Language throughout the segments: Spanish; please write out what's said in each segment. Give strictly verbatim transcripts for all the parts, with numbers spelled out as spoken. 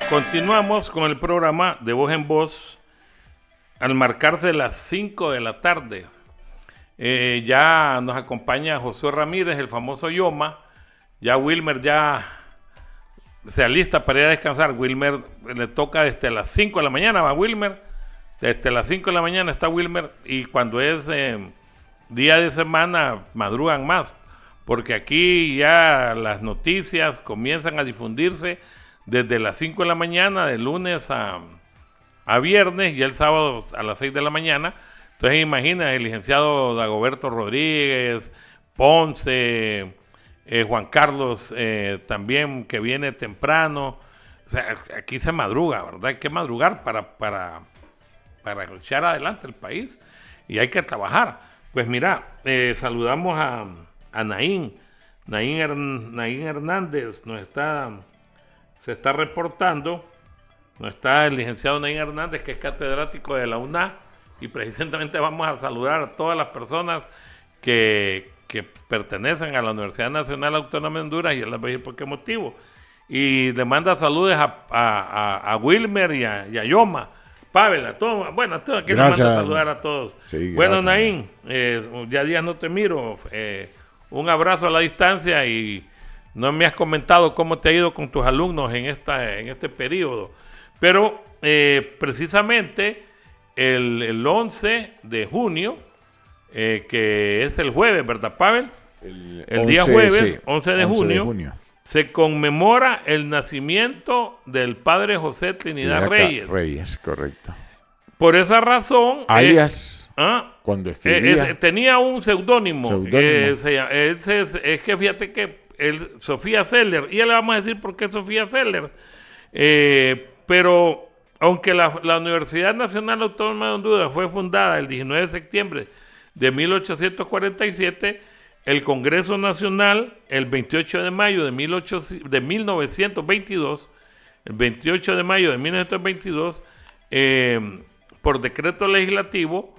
Continuamos con el programa de Voz en Voz al marcarse las cinco de la tarde. Eh, ya nos acompaña Josué Ramírez, el famoso Yoma. Ya Wilmer ya se alista para ir a descansar. Wilmer le toca desde las cinco de la mañana, va Wilmer. Desde las cinco de la mañana está Wilmer, y cuando es eh, día de semana madrugan más, porque aquí ya las noticias comienzan a difundirse desde las cinco de la mañana, de lunes a, a viernes, y el sábado a las seis de la mañana. Entonces imagina el licenciado Dagoberto Rodríguez, Ponce, eh, Juan Carlos eh, también, que viene temprano. O sea, aquí se madruga, ¿verdad? Hay que madrugar para, para, para echar adelante el país, y hay que trabajar. Pues mira, eh, saludamos a, a Naín. Naín, Her, Naín Hernández nos está... se está reportando, no está el licenciado Naín Hernández, que es catedrático de la U N A, y precisamente vamos a saludar a todas las personas que, que pertenecen a la Universidad Nacional Autónoma de Honduras, y él les va a decir por qué motivo. Y le manda saludos a, a, a, a Wilmer y a, y a Yoma, Pavel, a todos. Bueno, a todos, aquí les manda a saludar a todos. Sí, bueno, Naín, eh, ya días no te miro, eh, un abrazo a la distancia, y no me has comentado cómo te ha ido con tus alumnos en esta en este periodo. Pero eh, precisamente el, el once de junio, eh, que es el jueves, ¿verdad, Pavel? El, el once, día jueves, sí, once de junio, junio, se conmemora el nacimiento del padre José Trinidad Reyes. Reyes, correcto. Por esa razón... Alias... Eh, ¿ah? Cuando escribía... Eh, eh, tenía un seudónimo. Eh, es, es, es que fíjate que el, Sofía Seller, y ya le vamos a decir por qué Sofía Seller. Eh, pero aunque la, la Universidad Nacional Autónoma de Honduras fue fundada el diecinueve de septiembre de mil ochocientos cuarenta y siete, el Congreso Nacional, el veintiocho de mayo de, de mil novecientos veintidós, el veintiocho de mayo de mil novecientos veintidós, eh, por decreto legislativo,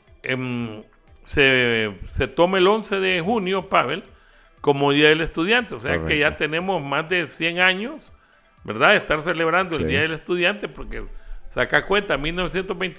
eh, se, se toma el once de junio, Pavel, como Día del Estudiante. O sea, correcto, que ya tenemos más de cien años, ¿verdad?, de estar celebrando el sí. Día del Estudiante, porque saca cuenta, mil novecientos veintidós